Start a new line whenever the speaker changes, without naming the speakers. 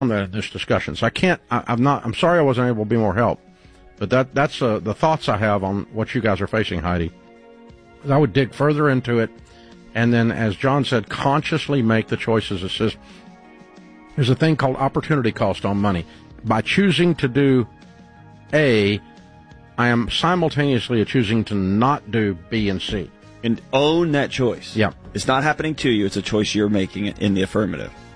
this discussion. So I'm sorry I wasn't able to be more help, but that's the thoughts I have on what you guys are facing, Heidi. I would dig further into it, and then, as John said, consciously make the choices. It says there's a thing called opportunity cost on money. By choosing to do A, I am simultaneously choosing to not do B and C.
And own that choice.
Yeah.
It's not happening to you. It's a choice you're making in the affirmative.